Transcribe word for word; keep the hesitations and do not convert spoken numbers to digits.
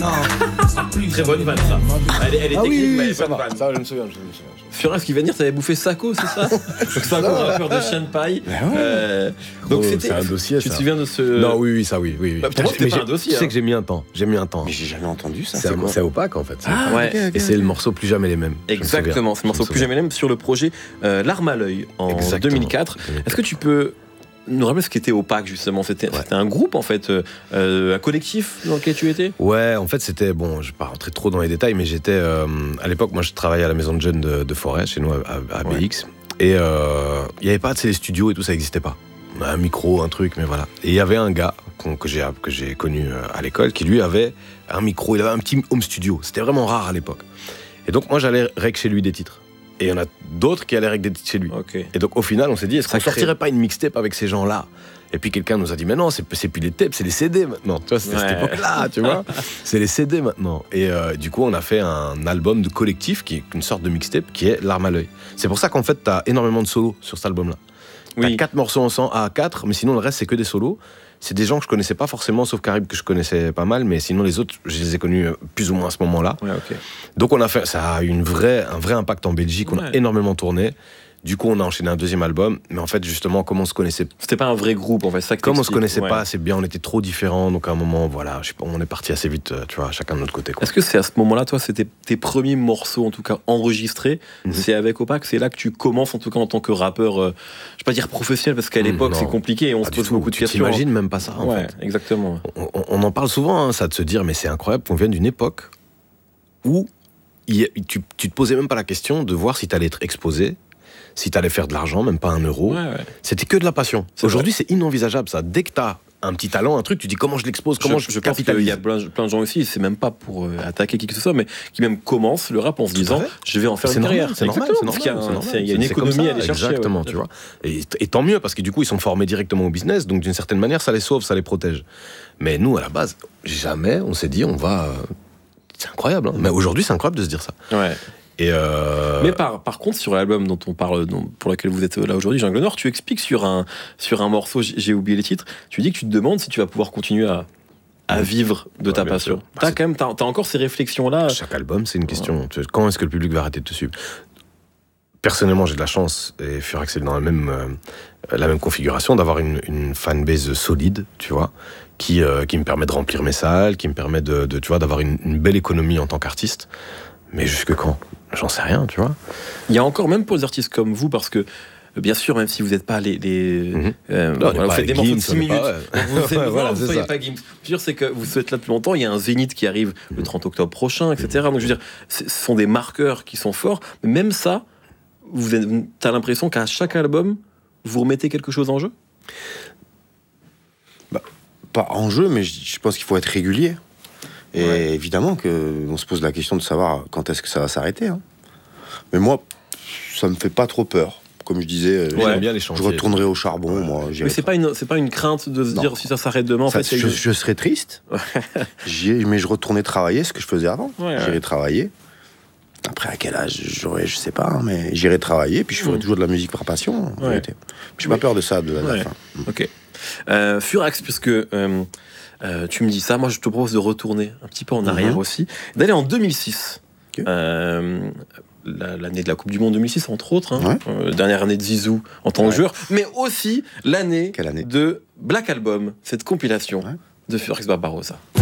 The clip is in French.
Très bonne vanne, ça. Elle, est- elle est Ah technique, oui, mais oui, ça bonne va. vanne. Ça, je me souviens, je me souviens. Fura, ce qui va dire, t'avais bouffé Sako, c'est ça? Donc Sako, rappeur de Sean Pai. Ben ouais. Euh, donc Oh, c'était c'est un dossier, Tu te ça. souviens de ce. Non, oui, oui, ça, oui, oui. oui. Bah, pour moi, c'était Mais pas j'ai- un dossier, Tu sais hein. que j'ai mis un temps. J'ai mis un temps. Mais j'ai jamais entendu ça. C'est C'est quoi c'est opaque, en fait. c'est Ah, opaque. Ouais. ok, ok. Et c'est le morceau Plus jamais les mêmes. je me souviens. Exactement, c'est le morceau Je me Plus jamais l'aime sur le projet euh, L'arme à l'œil en Exactement. deux mille quatre. Est-ce que tu peux nous rappeler ce qu'était Opaque justement? C'était Ouais. c'était un groupe en fait, euh, euh, un collectif dans lequel tu étais? Ouais, en fait, c'était. Bon, je ne vais pas rentrer trop dans les détails, mais j'étais. euh, à l'époque, moi, je travaillais à la maison de jeunes de, de Forêt, chez nous, à, à- à B X. Et euh, il n'y avait pas, tu sais, les studios et tout, ça n'existait pas. On a un micro, un truc, mais voilà. Et il y avait un gars qu'on- que j'ai que j'ai connu euh, à l'école qui, lui, avait un micro, il avait un petit home studio. C'était vraiment rare à l'époque. Et donc, moi, j'allais rec chez lui des titres. Et il y en a d'autres qui allaient rec des titres chez lui. Ok. Et donc, au final, on s'est dit, est-ce Ça qu'on crée- sortirait pas une mixtape avec ces gens-là? Et puis quelqu'un nous a dit, mais non, c'est, c'est plus les tapes, c'est les C D maintenant. Tu vois, c'était à Ouais. cette époque-là, tu vois. C'est les C D maintenant. Et euh, du coup, on a fait un album de collectif, qui est une sorte de mixtape, qui est L'arme à l'œil. C'est pour ça qu'en fait, t'as énormément de solos sur cet album-là. T'as Oui. quatre morceaux ensemble, à quatre, mais sinon le reste, c'est que des solos. C'est des gens que je connaissais pas forcément, sauf Carib que je connaissais pas mal, mais sinon les autres, je les ai connus euh, plus ou moins à ce moment-là. Ouais, ok. Donc on a fait, ça a eu une vraie, un vrai impact en Belgique, on Ouais. a énormément tourné. Du coup, on a enchaîné un deuxième album, mais en fait, justement, comme on se connaissait, C'était pas un vrai groupe en fait. Ça que comme on se t'expliques. connaissait Ouais. pas assez bien, on était trop différents, donc à un moment, voilà, je sais pas, on est parti assez vite, euh, tu vois, chacun de notre côté, quoi. Est-ce que c'est à ce moment-là, toi, c'était tes premiers morceaux, en tout cas enregistrés, Mhm. c'est avec Opaque, c'est là que tu commences, en tout cas en tant que rappeur, euh, je vais pas dire professionnel, parce qu'à Mhm, l'époque non. c'est compliqué et on Pas se du pose tout. beaucoup de Tu questions. t'imagines même pas ça, en Ouais, fait. exactement. On, on- on en parle souvent, hein, ça, de se dire, mais c'est incroyable qu'on vienne d'une époque où il y a- tu, tu te posais même pas la question de voir si t'allais être exposé, si t'allais faire de l'argent, même pas un euro. Ouais, ouais. C'était que de la passion. C'est Aujourd'hui, c'est inenvisageable, ça. Dès que t'as un petit talent, un truc, tu dis comment je l'expose, comment je, je, je pense qu'il capitalise. y a plein, plein de gens aussi, c'est même pas pour euh, attaquer qui que ce soit, mais qui même commencent le rap en se Tout à disant fait. je vais en faire C'est une normal, carrière. c'est normal, Exactement, c'est parce qu'il y a, normal, un- c'est c'est- il y a une normal. C'est comme économie ça, à aller chercher. Exactement, ouais. tu vois. Et, et tant mieux, parce que du coup, ils sont formés directement au business, donc d'une certaine manière, ça les sauve, ça les protège. Mais nous, à la base, jamais on s'est dit, on va. euh, C'est incroyable, hein. Mais aujourd'hui, c'est incroyable de se dire ça. Ouais. Et euh, Mais par, par contre, sur l'album dont on parle, dont- pour lequel vous êtes là aujourd'hui, Jungle Nord, tu expliques sur un, sur un morceau, j'ai j'ai oublié les titres, tu dis que tu te demandes si tu vas pouvoir continuer à, à vivre de Ouais, ta bien passion. sûr. Bah, T'as c'est- quand même, t'as, t'as encore ces réflexions-là. chaque album, c'est une question. Tu- Quand est-ce que le public va arrêter de te suivre? Personnellement, j'ai de la chance, et Furax est dans la même, euh, la même configuration, d'avoir une, une fanbase solide, tu vois, qui, euh, qui me permet de remplir mes salles, qui me permet de, de, tu vois, d'avoir une, une belle économie en tant qu'artiste. Mais jusque quand? J'en sais rien, tu vois. Il y a encore, même pour les artistes comme vous, parce que bien sûr, même si vous n'êtes pas les. les Mhm. euh, Non, on voilà, est vous pas faites des avec morceaux de Gims, six on est minutes. pas- ouais. Donc vous êtes, Ouais, voilà, voilà, vous c'est soyez ça. pas Gims. Je veux dire, c'est que vous êtes là depuis longtemps. Il y a un Zénith qui arrive le trente octobre prochain, et cetera. Donc je veux dire, c'est- ce sont des marqueurs qui sont forts. Mais même ça, vous as l'impression qu'à chaque album, vous remettez quelque chose en jeu. Pas en jeu, mais je je pense qu'il faut être régulier. Et Ouais. évidemment qu'on se pose la question de savoir quand est-ce que ça va s'arrêter. hein. Mais moi, ça me fait pas trop peur. Comme je disais, euh, J'aime je- bien les je chantiers. retournerai au charbon, moi. j'irai Mais c'est pas une, c'est pas une crainte de se Non. dire si ça s'arrête demain. En Ça, fait, il y a je, eu- je serais triste, J'y ai- mais je retournais travailler ce que je faisais avant. Ouais, j'irai ouais. travailler. Après, à quel âge j'aurais, je sais pas, hein, mais j'irai travailler, puis je ferai Mm. toujours de la musique par passion. en Ouais. vérité. J'ai pas Oui. peur de ça, de la Ouais. fin. Ok. Euh, Furax, puisque euh, euh, tu me dis ça, moi je te propose de retourner un petit peu en arrière Mhm. aussi, d'aller en deux mille six. Ok. Euh, la- l'année de la Coupe du Monde deux mille six, entre autres. hein. Ouais. Euh, dernière année de Zizou en tant que Ouais. joueur, mais aussi l'année Quelle année de Black Album, cette compilation Ouais. de Furax Barbarossa.